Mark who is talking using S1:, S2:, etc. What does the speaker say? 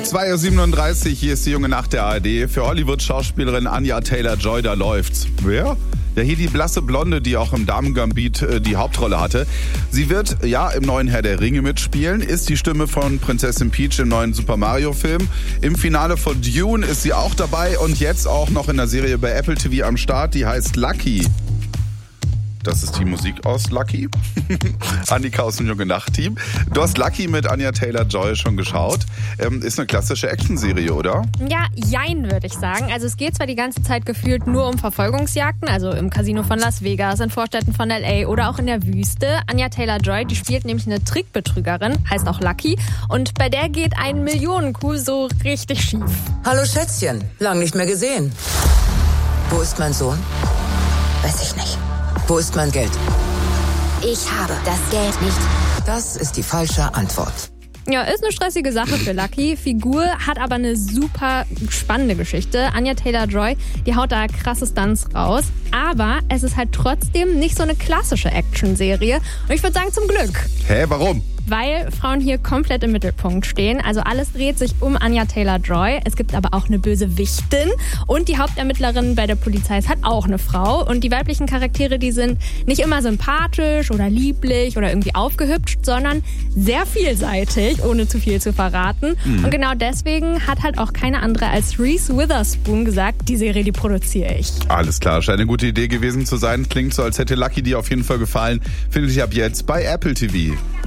S1: 2:37 Uhr, hier ist die junge Nacht der ARD. Für Hollywood-Schauspielerin Anya Taylor-Joy, da läuft's. Wer? Ja, hier die blasse Blonde, die auch im Damen-Gambit die Hauptrolle hatte. Sie wird, ja, im neuen Herr der Ringe mitspielen, ist die Stimme von Prinzessin Peach im neuen Super Mario-Film. Im Finale von Dune ist sie auch dabei und jetzt auch noch in der Serie bei Apple TV am Start, die heißt Lucky. Das ist die Musik aus Lucky. Annika aus dem Junge Nacht-Team. Du hast Lucky mit Anya Taylor-Joy schon geschaut. Ist eine klassische Actionserie, oder?
S2: Ja, jein, würde ich sagen. Also es geht zwar die ganze Zeit gefühlt nur um Verfolgungsjagden, also im Casino von Las Vegas, in Vorstädten von L.A. oder auch in der Wüste. Anya Taylor-Joy, die spielt nämlich eine Trickbetrügerin, heißt auch Lucky. Und bei der geht ein Millionencoup so richtig schief.
S3: Hallo Schätzchen, lang nicht mehr gesehen. Wo ist mein Sohn?
S4: Weiß ich nicht.
S3: Wo ist mein Geld?
S4: Ich habe das Geld nicht.
S3: Das ist die falsche Antwort.
S2: Ja, ist eine stressige Sache für Lucky. Figur hat aber eine super spannende Geschichte. Anya Taylor-Joy, die haut da krasse Stunts raus. Aber es ist halt trotzdem nicht so eine klassische Actionserie. Und ich würde sagen, zum Glück.
S1: Hä, warum?
S2: Weil Frauen hier komplett im Mittelpunkt stehen. Also alles dreht sich um Anya Taylor-Joy. Es gibt aber auch eine böse Wichtin. Und die Hauptermittlerin bei der Polizei ist halt auch eine Frau. Und die weiblichen Charaktere, die sind nicht immer sympathisch oder lieblich oder irgendwie aufgehübscht, sondern sehr vielseitig, ohne zu viel zu verraten. Und genau deswegen hat halt auch keine andere als Reese Witherspoon gesagt, die Serie, die produziere ich.
S1: Alles klar, scheint eine gute Idee gewesen zu sein. Klingt so, als hätte Lucky dir auf jeden Fall gefallen. Findet ihr ab jetzt bei Apple TV.